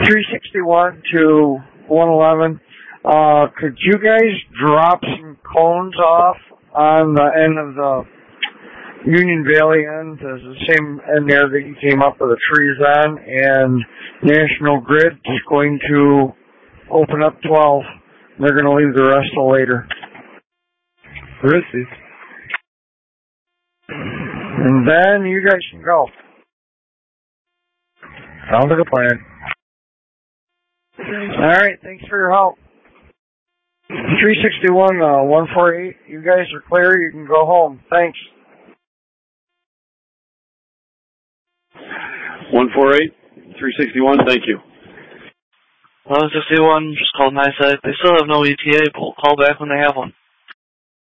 361 to 111. Could you guys drop some cones off on the end of the Union Valley end? There's the same end there that you came up with the trees on, and National Grid is going to open up 12. They're going to leave the rest till later. Received. And then you guys can go. Sounds like a plan. All right, thanks for your help. 361, 148, you guys are clear. You can go home. Thanks. 148, 361, thank you. 161, just called NISAC. They still have no ETA, but we'll call back when they have one.